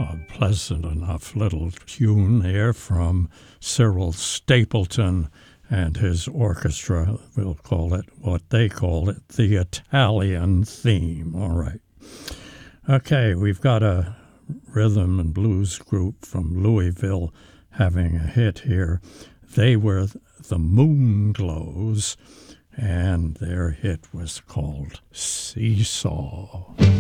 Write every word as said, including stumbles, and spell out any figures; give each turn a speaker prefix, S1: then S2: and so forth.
S1: a pleasant enough little tune there from Cyril Stapleton and his orchestra. We'll call it what they call it, the Italian theme. All right. Okay, we've got a rhythm and blues group from Louisville having a hit here. They were the Moonglows, and their hit was called Seesaw.